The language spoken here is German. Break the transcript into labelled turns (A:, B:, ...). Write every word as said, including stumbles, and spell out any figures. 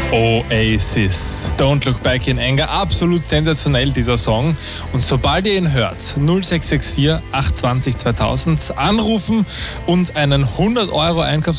A: Oasis. Don't Look Back in Anger. Absolut sensationell, dieser Song. Und sobald ihr ihn hört, null sechs sechs vier acht zwei null zweitausend anrufen und einen hundert Euro Einkaufs